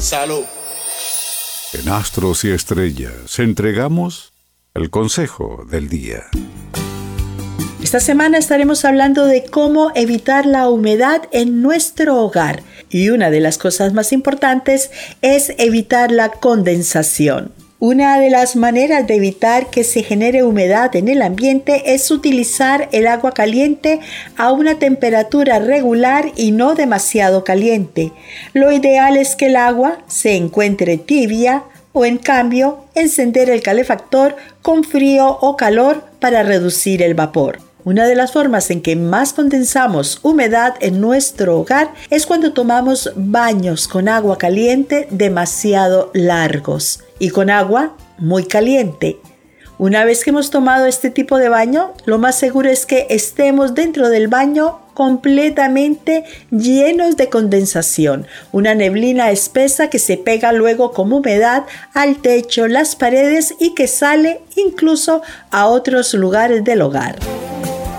Salud. En Astros y Estrellas entregamos el consejo del día. Esta semana estaremos hablando de cómo evitar la humedad en nuestro hogar. Y una de las cosas más importantes es evitar la condensación. Una de las maneras de evitar que se genere humedad en el ambiente es utilizar el agua caliente a una temperatura regular y no demasiado caliente. Lo ideal es que el agua se encuentre tibia o, en cambio, encender el calefactor con frío o calor para reducir el vapor. Una de las formas en que más condensamos humedad en nuestro hogar es cuando tomamos baños con agua caliente demasiado largos y con agua muy caliente. Una vez que hemos tomado este tipo de baño, lo más seguro es que estemos dentro del baño completamente llenos de condensación, una neblina espesa que se pega luego como humedad al techo, las paredes y que sale incluso a otros lugares del hogar.